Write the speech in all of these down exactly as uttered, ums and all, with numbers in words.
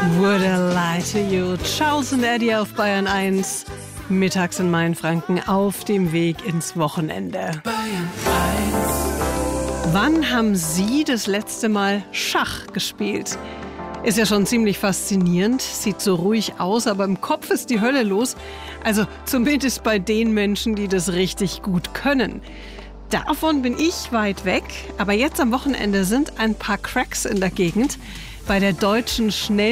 Would I lie to you? Charles und Eddie auf Bayern eins. Mittags in Mainfranken auf dem Weg ins Wochenende. Bayern eins. Wann haben Sie das letzte Mal Schach gespielt? Ist ja schon ziemlich faszinierend, sieht so ruhig aus, aber im Kopf ist die Hölle los. Also zumindest bei den Menschen, die das richtig gut können. Davon bin ich weit weg, aber jetzt am Wochenende sind ein paar Cracks in der Gegend bei der deutschen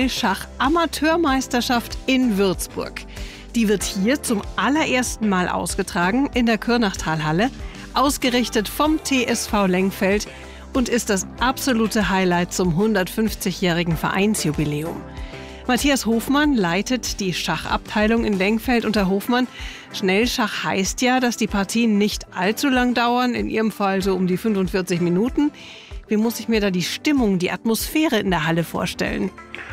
Schnellschach-Amateurmeisterschaft in Würzburg. Die wird hier zum allerersten Mal ausgetragen in der Kürnachtalhalle, ausgerichtet vom T S V Lengfeld und ist das absolute Highlight zum hundertfünfzigjährigen Vereinsjubiläum. Matthias Hofmann leitet die Schachabteilung in Lengfeld. Und Herr Hofmann, Schnellschach heißt ja, dass die Partien nicht allzu lang dauern, in Ihrem Fall so um die fünfundvierzig Minuten. Wie muss ich mir da die Stimmung, die Atmosphäre in der Halle vorstellen?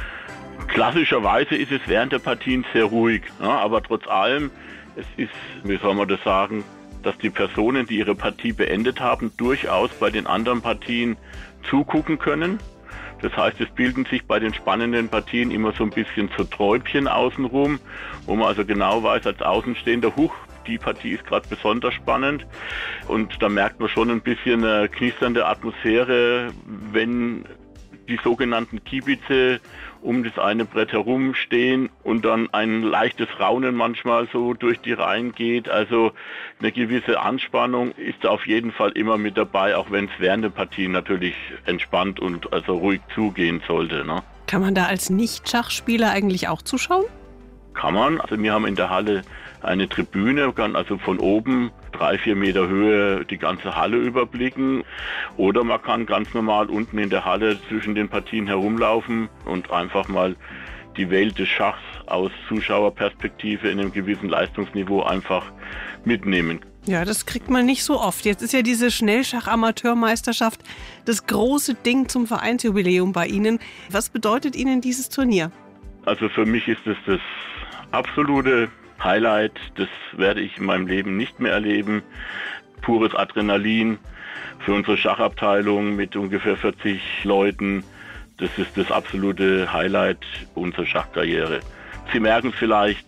Klassischerweise ist es während der Partien sehr ruhig, ja, aber trotz allem, es ist, wie soll man das sagen, dass die Personen, die ihre Partie beendet haben, durchaus bei den anderen Partien zugucken können. Das heißt, es bilden sich bei den spannenden Partien immer so ein bisschen so Träubchen außenrum, wo man also genau weiß als Außenstehender, huch, die Partie ist gerade besonders spannend. Und da merkt man schon ein bisschen eine knisternde Atmosphäre, wenn die sogenannten Kiebitze um das eine Brett herumstehen und dann ein leichtes Raunen manchmal so durch die Reihen geht. Also eine gewisse Anspannung ist auf jeden Fall immer mit dabei, auch wenn es während der Partie natürlich entspannt und also ruhig zugehen sollte, ne? Kann man da als Nicht-Schachspieler eigentlich auch zuschauen? Kann man. Also wir haben in der Halle eine Tribüne, kann also von oben drei, vier Meter Höhe die ganze Halle überblicken. Oder man kann ganz normal unten in der Halle zwischen den Partien herumlaufen und einfach mal die Welt des Schachs aus Zuschauerperspektive in einem gewissen Leistungsniveau einfach mitnehmen. Ja, das kriegt man nicht so oft. Jetzt ist ja diese Schnellschach-Amateurmeisterschaft das große Ding zum Vereinsjubiläum bei Ihnen. Was bedeutet Ihnen dieses Turnier? Also für mich ist es das absolute Highlight. Das werde ich in meinem Leben nicht mehr erleben. Pures Adrenalin für unsere Schachabteilung mit ungefähr vierzig Leuten. Das ist das absolute Highlight unserer Schachkarriere. Sie merken es vielleicht,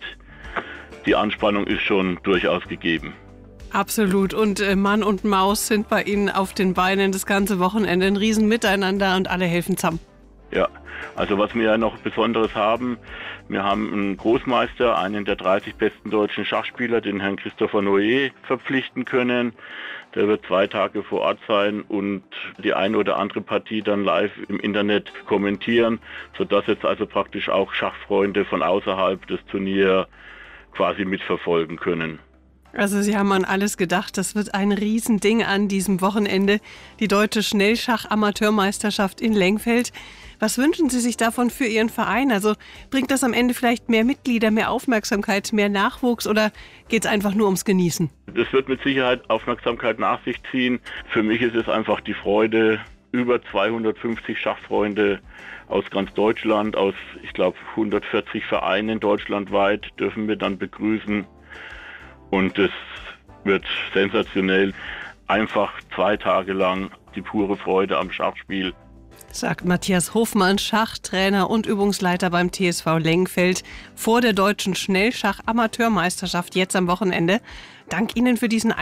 die Anspannung ist schon durchaus gegeben. Absolut. Und äh, Mann und Maus sind bei Ihnen auf den Beinen das ganze Wochenende. Ein Riesenmiteinander und alle helfen zusammen. Ja, also was wir ja noch Besonderes haben, wir haben einen Großmeister, einen der dreißig besten deutschen Schachspieler, den Herrn Christopher Noé, verpflichten können. Der wird zwei Tage vor Ort sein und die eine oder andere Partie dann live im Internet kommentieren, sodass jetzt also praktisch auch Schachfreunde von außerhalb das Turnier quasi mitverfolgen können. Also Sie haben an alles gedacht. Das wird ein Riesending an diesem Wochenende. Die deutsche Schnellschach-Amateurmeisterschaft in Lengfeld. Was wünschen Sie sich davon für Ihren Verein? Also bringt das am Ende vielleicht mehr Mitglieder, mehr Aufmerksamkeit, mehr Nachwuchs oder geht es einfach nur ums Genießen? Das wird mit Sicherheit Aufmerksamkeit nach sich ziehen. Für mich ist es einfach die Freude, über zweihundertfünfzig Schachfreunde aus ganz Deutschland, aus ich glaube hundertvierzig Vereinen deutschlandweit dürfen wir dann begrüßen. Und es wird sensationell. Einfach zwei Tage lang die pure Freude am Schachspiel. Sagt Matthias Hofmann, Schachtrainer und Übungsleiter beim T S V Lengfeld vor der deutschen Schnellschach-Amateurmeisterschaft jetzt am Wochenende. Dank Ihnen für diesen